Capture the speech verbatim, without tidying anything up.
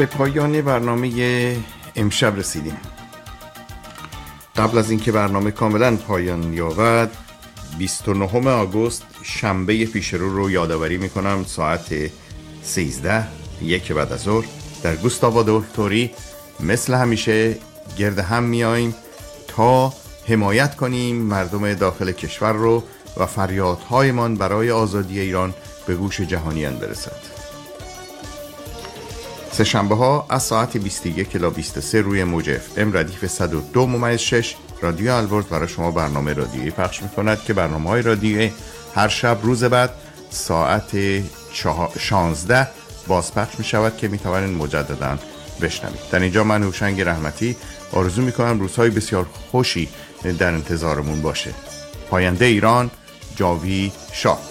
به پایان برنامه امشب رسیدیم. قبل از اینکه برنامه کاملا پایان یابد، بیست و نهم آگوست شنبه پیشرو رو یادآوری میکنم. ساعت سیزده یک بعد از ظهر در گوستاو آدولف توری مثل همیشه گرد هم میاییم تا حمایت کنیم مردم داخل کشور رو و فریادهایمان برای آزادی ایران به گوش جهانیان برسد. سه شنبه ها از ساعت بیست و یک الی بیست و سه روی موج اف ام ردیف صد و دو ممیز شش رادیو البرز برای شما برنامه رادیویی پخش میکند که برنامه های رادیویی هر شب روز بعد ساعت شانزده بازپخش میشود که میتوانید مجددا بشنوید. در اینجا من هوشنگ رحمتی آرزو میکنم روزهای بسیار خوشی در انتظارمون باشه. پاینده ایران، جاوید شاه.